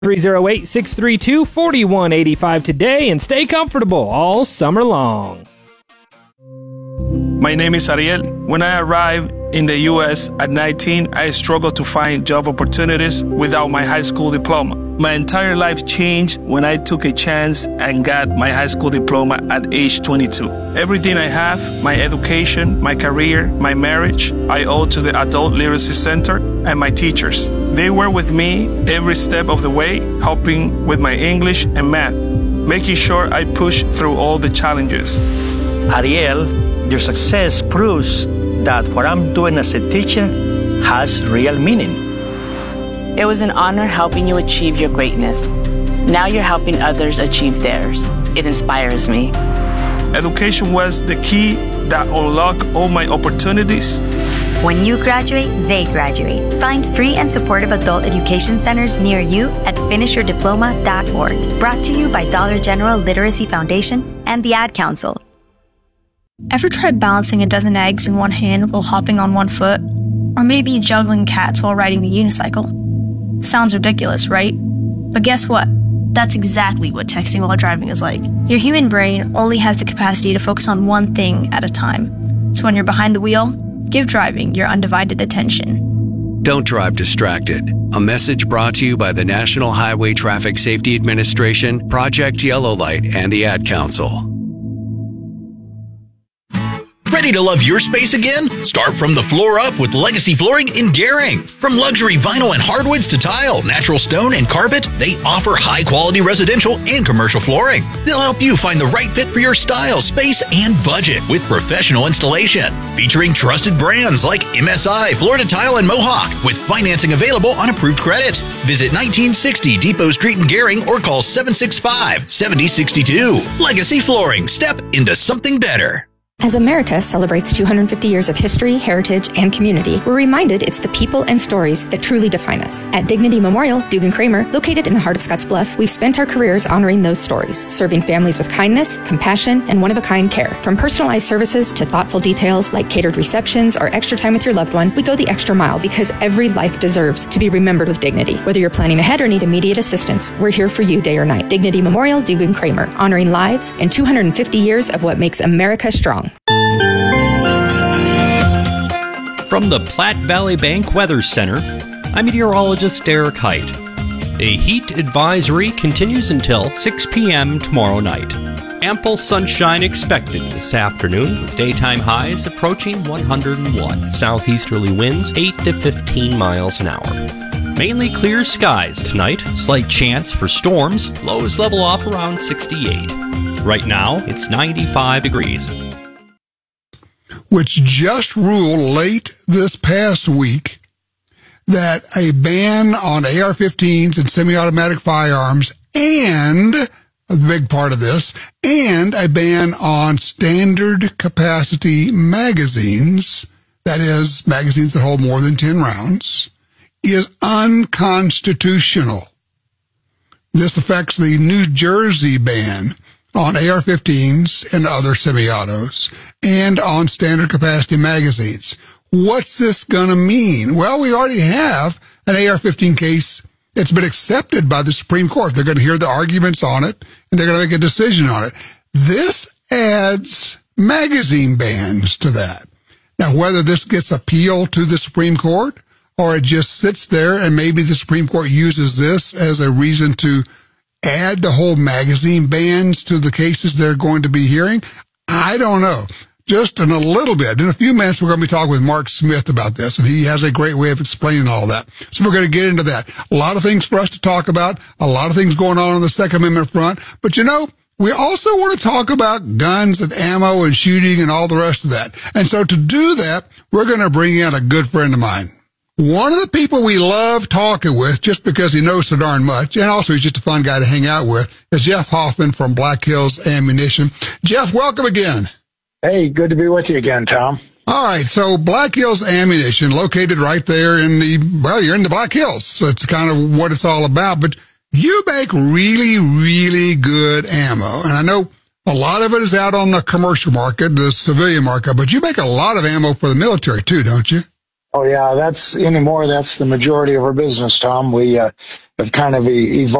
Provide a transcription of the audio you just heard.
308-632-4185 today and stay comfortable all summer long. My name is Ariel. When I arrived in the U.S. at 19, I struggled to find job opportunities without my high school diploma. My entire life changed when I took a chance and got my high school diploma at age 22. Everything I have, my education, my career, my marriage, I owe to the Adult Literacy Center and my teachers. They were with me every step of the way, helping with my English and math, making sure I push through all the challenges. Ariel, your success proves that what I'm doing as a teacher has real meaning. It was an honor helping you achieve your greatness. Now you're helping others achieve theirs. It inspires me. Education was the key that unlocked all my opportunities. When you graduate, they graduate. Find free and supportive adult education centers near you at finishyourdiploma.org. Brought to you by Dollar General Literacy Foundation and the Ad Council. Ever tried balancing a dozen eggs in one hand while hopping on one foot? Or maybe juggling cats while riding the unicycle? Sounds ridiculous, right? But guess what? That's exactly what texting while driving is like. Your human brain only has the capacity to focus on one thing at a time. So when you're behind the wheel, give driving your undivided attention. Don't drive distracted. A message brought to you by the National Highway Traffic Safety Administration, Project Yellow Light, and the Ad Council. Ready to love your space again? Start from the floor up with Legacy Flooring in Gering. From luxury vinyl and hardwoods to tile, natural stone, and carpet, they offer high-quality residential and commercial flooring. They'll help you find the right fit for your style, space, and budget with professional installation. Featuring trusted brands like MSI, Florida Tile, and Mohawk, with financing available on approved credit. Visit 1960 Depot Street in Gering or call 765-7062. Legacy Flooring. Step into something better. As America celebrates 250 years of history, heritage, and community, we're reminded it's the people and stories that truly define us. At Dignity Memorial, Dugan Kramer, located in the heart of Scottsbluff, we've spent our careers honoring those stories, serving families with kindness, compassion, and one-of-a-kind care. From personalized services to thoughtful details like catered receptions or extra time with your loved one, we go the extra mile because every life deserves to be remembered with dignity. Whether you're planning ahead or need immediate assistance, we're here for you day or night. Dignity Memorial, Dugan Kramer, honoring lives and 250 years of what makes America strong. From the Platte Valley Bank Weather Center, I'm meteorologist Derek Height. A heat advisory continues until 6 p.m. tomorrow night. Ample sunshine expected this afternoon with daytime highs approaching 101. Southeasterly winds 8 to 15 miles an hour. Mainly clear skies tonight. Slight chance for storms. Lows level off around 68. Right now, it's 95 degrees. Which just ruled late this past week that a ban on AR-15s and semi-automatic firearms and, a big part of this, and a ban on standard capacity magazines, that is, magazines that hold more than 10 rounds, is unconstitutional. This affects the New Jersey ban on AR-15s and other semi-autos, and on standard capacity magazines. What's this going to mean? Well, we already have an AR-15 case that's been accepted by the Supreme Court. They're going to hear the arguments on it, and they're going to make a decision on it. This adds magazine bans to that. Now, whether this gets appealed to the Supreme Court, or it just sits there and maybe the Supreme Court uses this as a reason to add the whole magazine bans to the cases they're going to be hearing, I don't know. Just in a little bit. In a few minutes, we're going to be talking with Mark Smith about this, and he has a great way of explaining all that. So we're going to get into that. A lot of things for us to talk about, a lot of things going on the Second Amendment front. But, you know, we also want to talk about guns and ammo and shooting and all the rest of that. And so to do that, we're going to bring in a good friend of mine. One of the people we love talking with, just because he knows so darn much, and also he's just a fun guy to hang out with, is Jeff Hoffman from Black Hills Ammunition. Jeff, welcome again. Hey, good to be with you again, Tom. All right, so Black Hills Ammunition, located right there you're in the Black Hills, so it's kind of what it's all about, but you make really, really good ammo, and I know a lot of it is out on the commercial market, the civilian market, but you make a lot of ammo for the military too, don't you? Oh, yeah, that's the majority of our business, Tom. We have kind of evolved